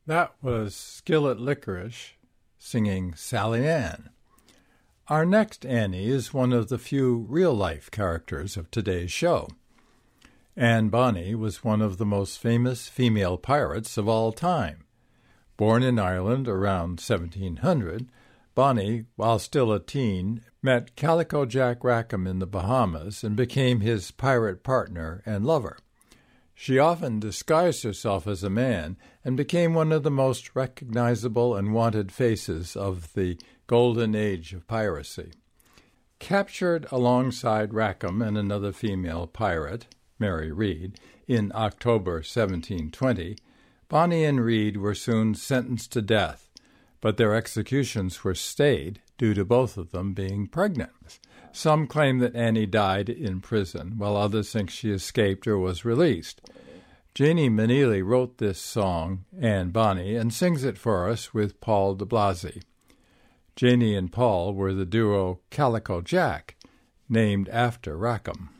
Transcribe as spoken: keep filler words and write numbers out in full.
That was Skillet Licorice singing Sally Ann. Our next Annie is one of the few real-life characters of today's show. Anne Bonny was one of the most famous female pirates of all time. Born in Ireland around seventeen hundred, Bonny, while still a teen, met Calico Jack Rackham in the Bahamas and became his pirate partner and lover. She often disguised herself as a man and became one of the most recognizable and wanted faces of the golden age of piracy. Captured alongside Rackham and another female pirate, Mary Read, in October seventeen twenty, Bonny and Read were soon sentenced to death, but their executions were stayed due to both of them being pregnant. Some claim that Annie died in prison, while others think she escaped or was released. Janie Maneely wrote this song, Anne Bonny, and sings it for us with Paul de Blasi. Janie and Paul were the duo Calico Jack, named after Rackham.